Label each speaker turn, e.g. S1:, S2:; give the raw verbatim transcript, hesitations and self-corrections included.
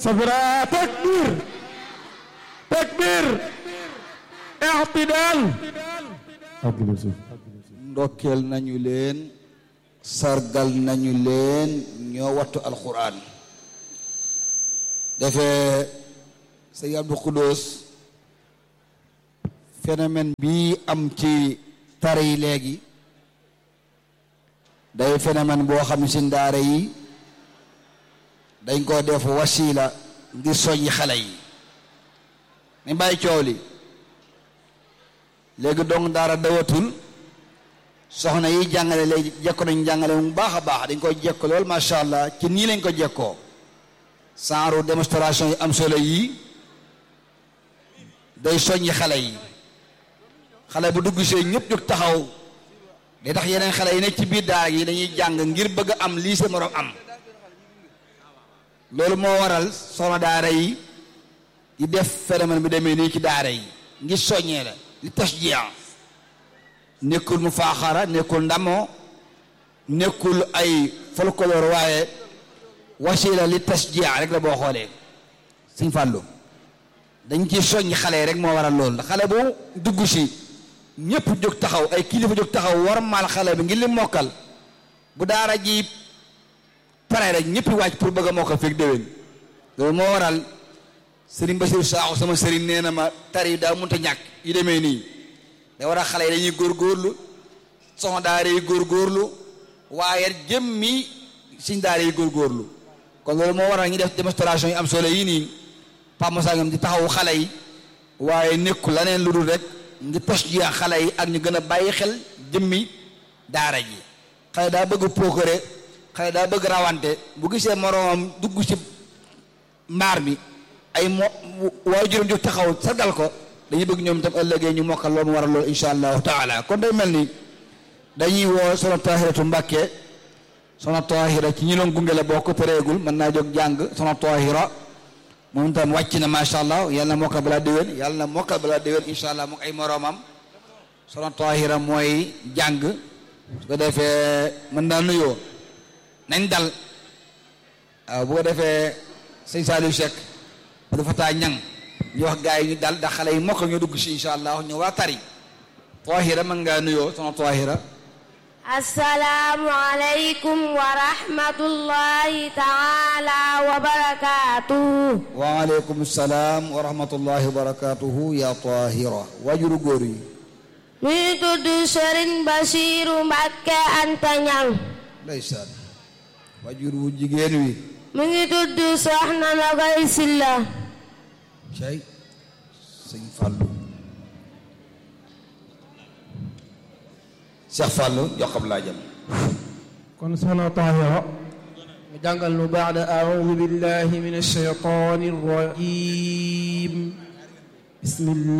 S1: sabra takbir takbir i'tidal
S2: ndokkeel nañu leen sargal nañu leen ñoo wattu alquran defee sëñ Abdou Khoudous phénomène bi am ci tare yi léegi day phénomène boo xam ne si ndaare yi dañ ko def wasiila ngir soññi xale yi ni bàyyi coow li léegi dong daara dawatul soxna yi jàngale léegi jekko nañ jàngale mu baax a baax dañ koy jekko lool macha allah ci nii lañ ko jekkoo genre démonstration yi am solo yii day soññi xale yi xale bu dugg see ñëpp jóg taxaw day tax yeneen xale yi nekk ci biir daara yi dañuy jàng ngir bëgg a am lii seen morom am loolu moo waral soxna daara yi di def phénomène bi demee nii ci daara yi ngir soññee la li tashjiya nekkul mu faaxara nekkul ndamoo nekkul ay folklore waaye wasiila li tashjiya rek la boo xoolee Sëñ Fàllu dañ ci soññ xale yi rek moo waral loolu xale bu dugg si ñëpp jóg taxaw ay kilifa jóg taxaw war maal xale bi ngir li mokkal bu daara ji pare rek ñëpp wàcc pour bëgg a mokkal fekk déwén loolu moo waral Sëriñ Basiru Saaxu sama sëriñ nee na ma tari daa mënta ñàkk yu demee nii da war a xale yi dañuy góorgóorlu soxna daara yi góorgóorlu waaye jëmmi siñ daara yi góorgóorlu kon loolu moo waral ñu def démonstration yi am solo yii nii Pape Moussa ngam di taxawu xale yi waaye nekku laneen lu dul rek ngi tashjiya xale yi ak ñu gën a bàyyi xel jëmmi daara ji xale daa bëgg procuré xale daa bëgg rawante bu gisee moroomam dugg ci mbaar mi ay mo waaye juróom jóg taxaw sargal ko dañuy bëgg ñoom itam ëllëgee ñu mokkal loolu mu war a loolu insha allahu taala kon day mel ni dañuy woo soxna Tahiratu Mbàkke soxna Tahira ci ñi doon gunge la boo ko tëreegul mën naa jóg jàng soxna Tahira moom itam wàcc na macha allah yàlla na mokkal balaa déwén yàlla na mokkal balaa déwén insha allah moom ay moroomam soxna Tahira mooy jàng su ko defee mën naa nuyoo nañ dal waaw bu ko defee sëñ Saliou Cheikh dafa taa ñang ñu wax gaa yi ñu dal da xale yi mokkal ñu dugg si insha allah ñu waa tari Tahira mën ngaa nuyoo soxna Tahira.
S3: assalaamu aleykum wa rahmatullahi taala wa barakaatuhu.
S2: wa aleykum salaam wa rahmatullahi wa barakaatuhu ya Tahira waajuru góor yi.
S3: mi ngi tudd Serigne Bassirou Mbacké Anta Ñang.
S2: ndeysaan waajuru wu jigéen wi.
S3: mi ngi tudd Soxna Nogay Silla.
S2: cey sëñ Fallou Cheikh Fallou joxam laa jëm
S1: kon soxna Tahira mu jàngal nu baada a'uudu billahi minash shaytaanir rajiim bismillah